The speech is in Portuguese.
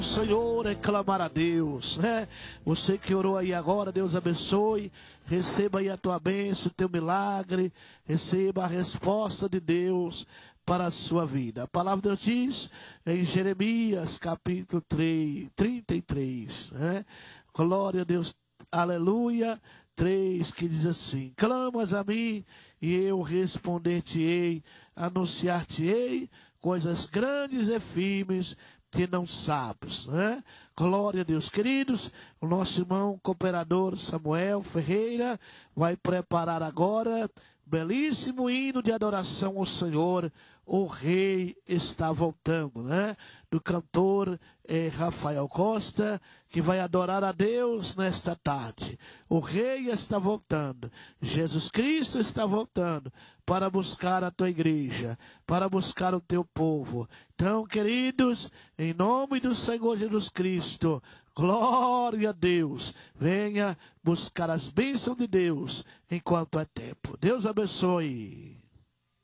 Senhor, é clamar a Deus, né? Você que orou aí agora, Deus abençoe. Receba aí a tua bênção, o teu milagre. Receba a resposta de Deus para a sua vida. A palavra de Deus diz em Jeremias capítulo 33, né? Glória a Deus, aleluia. 3, que diz assim: clamas a mim e eu responder-te-ei, anunciar-te-ei coisas grandes e firmes que não sabes, né? Glória a Deus. Queridos, o nosso irmão cooperador Samuel Ferreira vai preparar agora belíssimo hino de adoração ao Senhor. O Rei está voltando, né? Do cantor Rafael Costa, que vai adorar a Deus nesta tarde. O Rei está voltando. Jesus Cristo está voltando para buscar a tua igreja, para buscar o teu povo. Então, queridos, em nome do Senhor Jesus Cristo, glória a Deus. Venha buscar as bênçãos de Deus enquanto é tempo. Deus abençoe.